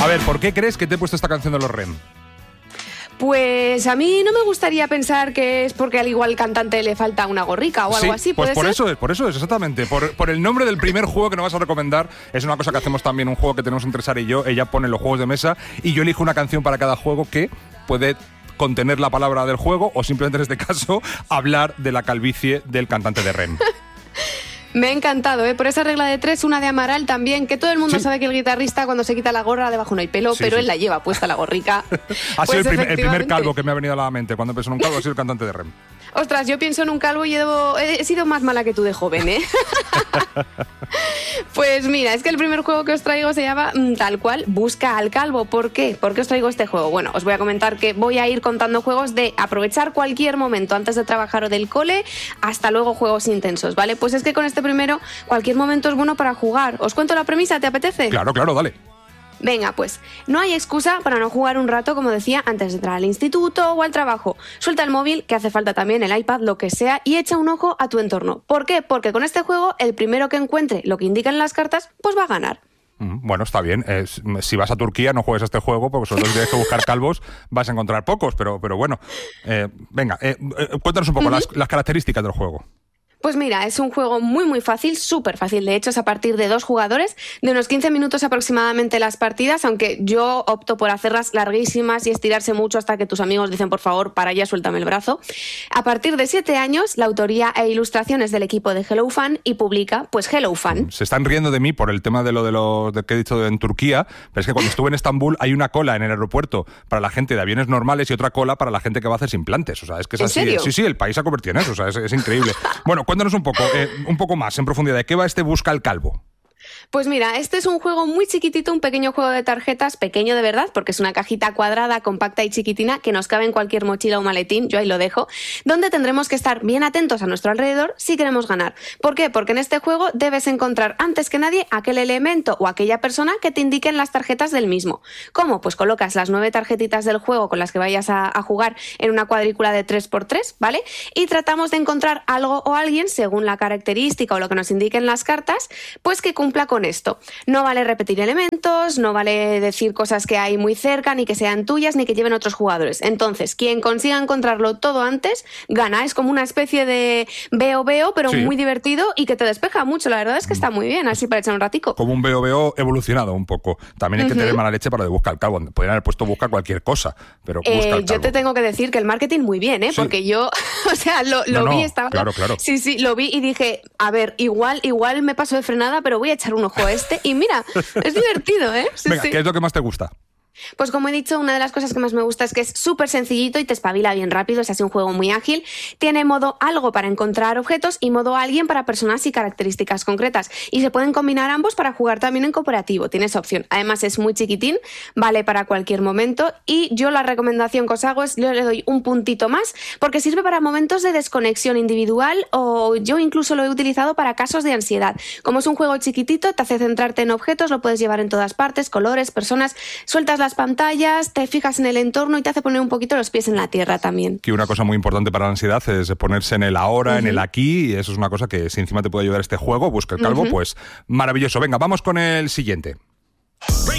ver, ¿por qué crees que te he puesto esta canción de los REM? Pues a mí no me gustaría pensar que es porque al igual cantante le falta una gorrica o algo así, ¿puede pues ser? por eso es, exactamente. Por el nombre del primer juego que nos vas a recomendar, es una cosa que hacemos también, un juego que tenemos entre Sara y yo. Ella pone los juegos de mesa y yo elijo una canción para cada juego que puede contener la palabra del juego o simplemente en este caso hablar de la calvicie del cantante de REM. Me ha encantado, por esa regla de 3, una de Amaral también, que todo el mundo sabe que el guitarrista cuando se quita la gorra debajo no hay pelo, pero él la lleva puesta la gorrica. Ha sido el primer calvo que me ha venido a la mente. Cuando pienso en un calvo ha sido el cantante de REM. Ostras, yo pienso en un calvo y he sido más mala que tú de joven, ¿eh? Pues mira, es que el primer juego que os traigo se llama tal cual, Busca al Calvo. ¿Por qué? ¿Por qué os traigo este juego? Bueno, os voy a comentar que voy a ir contando juegos de aprovechar cualquier momento antes de trabajar o del cole, hasta luego juegos intensos, ¿vale? Pues es que con este primero, cualquier momento es bueno para jugar. ¿Os cuento la premisa? ¿Te apetece? Claro, dale. Venga, pues, no hay excusa para no jugar un rato, como decía, antes de entrar al instituto o al trabajo. Suelta el móvil, que hace falta también el iPad, lo que sea, y echa un ojo a tu entorno. ¿Por qué? Porque con este juego, el primero que encuentre lo que indican las cartas, pues va a ganar. Bueno, está bien. Si vas a Turquía, no juegues a este juego, porque sobre todo si tienes que buscar calvos, vas a encontrar pocos, pero bueno. Venga, cuéntanos un poco las características del juego. Pues mira, es un juego muy muy fácil, súper fácil. De hecho, es a partir de 2 jugadores, de unos 15 minutos aproximadamente las partidas, aunque yo opto por hacerlas larguísimas y estirarse mucho hasta que tus amigos dicen, por favor, para ya, suéltame el brazo. A partir de 7 años, la autoría e ilustraciones del equipo de Hello Fan y publica, pues, Hello Fan. Se están riendo de mí por el tema de lo que he dicho en Turquía, pero es que cuando estuve en Estambul hay una cola en el aeropuerto para la gente de aviones normales y otra cola para la gente que va a hacer implantes. O sea, es que es así. ¿En serio? Sí, el país se ha convertido en eso. O sea, es increíble. Bueno, cuéntanos un poco más en profundidad. ¿De qué va este Busca al Calvo? Pues mira, este es un juego muy chiquitito, un pequeño juego de tarjetas, pequeño de verdad, porque es una cajita cuadrada, compacta y chiquitina, que nos cabe en cualquier mochila o maletín, yo ahí lo dejo, donde tendremos que estar bien atentos a nuestro alrededor si queremos ganar. ¿Por qué? Porque en este juego debes encontrar antes que nadie aquel elemento o aquella persona que te indiquen las tarjetas del mismo. ¿Cómo? Pues colocas las 9 tarjetitas del juego con las que vayas a jugar en una cuadrícula de 3x3, ¿vale? Y tratamos de encontrar algo o alguien, según la característica o lo que nos indiquen las cartas, pues que cumpla con esto. No vale repetir elementos, no vale decir cosas que hay muy cerca, ni que sean tuyas, ni que lleven otros jugadores. Entonces, quien consiga encontrarlo todo antes, gana. Es como una especie de veo, pero muy divertido y que te despeja mucho. La verdad es que está muy bien, así para echar un ratico. Como un veo evolucionado un poco. También hay que tener mala leche para de Busca al Calvo. Podrían haber puesto Busca cualquier cosa, pero Busca al Calvo. Yo te tengo que decir que el marketing muy bien, ¿eh? Sí. Porque yo, o sea, lo vi, estaba... Claro. Sí, lo vi y dije, a ver, igual me paso de frenada, pero voy a echar un ojo a este y mira, es divertido, ¿eh? Sí, Venga, ¿qué es lo que más te gusta? Pues como he dicho, una de las cosas que más me gusta es que es súper sencillito y te espabila bien rápido, es así un juego muy ágil. Tiene modo algo para encontrar objetos y modo alguien para personas y características concretas. Y se pueden combinar ambos para jugar también en cooperativo, tienes opción. Además es muy chiquitín, vale para cualquier momento y yo la recomendación que os hago es, yo le doy un puntito más porque sirve para momentos de desconexión individual o yo incluso lo he utilizado para casos de ansiedad. Como es un juego chiquitito, te hace centrarte en objetos, lo puedes llevar en todas partes, colores, personas, sueltas las pantallas, te fijas en el entorno y te hace poner un poquito los pies en la tierra también. Que una cosa muy importante para la ansiedad es ponerse en el ahora, en el aquí, y eso es una cosa que si encima te puede ayudar este juego, Busca el Calvo, pues maravilloso. Venga, vamos con el siguiente.